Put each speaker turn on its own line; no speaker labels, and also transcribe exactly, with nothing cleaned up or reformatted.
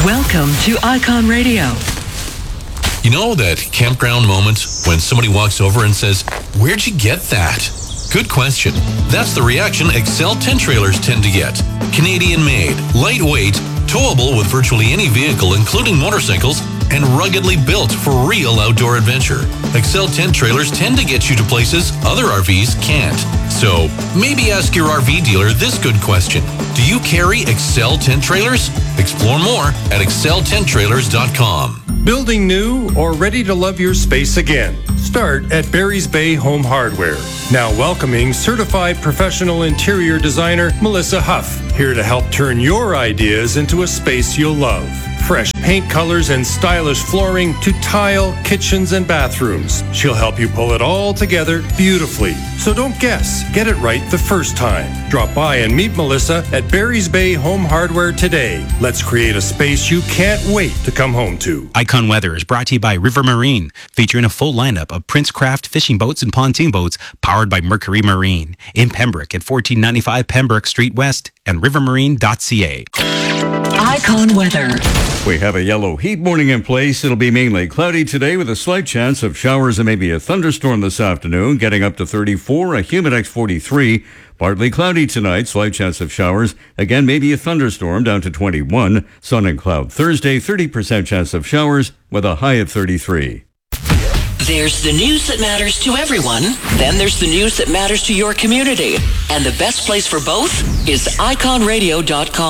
Welcome to Icon Radio.
You know that campground moment when somebody walks over and says, "Where'd you get that?" Good question. That's the reaction Excel tent trailers tend to get. Canadian-made, lightweight, towable with virtually any vehicle, including motorcycles, and ruggedly built for real outdoor adventure. Excel tent trailers tend to get you to places other R Vs can't. So maybe ask your R V dealer this good question. Do you carry Excel tent trailers? Explore more at excel tent trailers dot com.
Building new or ready to love your space again? Start at Barry's Bay Home Hardware. Now welcoming certified professional interior designer Melissa Huff, here to help turn your ideas into a space you'll love. Fresh paint colors and stylish flooring to tile, kitchens, and bathrooms. She'll help you pull it all together beautifully. So don't guess. Get it right the first time. Drop by and meet Melissa at Barry's Bay Home Hardware today. Let's create a space you can't wait to come home to.
Icon Weather is brought to you by River Marine, featuring a full lineup of Princecraft fishing boats and pontoon boats powered by Mercury Marine in Pembroke at fourteen ninety-five Pembroke Street West and river marine dot c a.
Icon Weather.
We have a yellow heat warning in place. It'll be mainly cloudy today with a slight chance of showers and maybe a thunderstorm this afternoon, getting up to thirty-four, a Humidex forty-three. Partly cloudy tonight, slight chance of showers. Again, maybe a thunderstorm down to twenty-one. Sun and cloud Thursday, thirty percent chance of showers with a high of thirty-three.
There's the news that matters to everyone. Then there's the news that matters to your community. And the best place for both is icon radio dot com.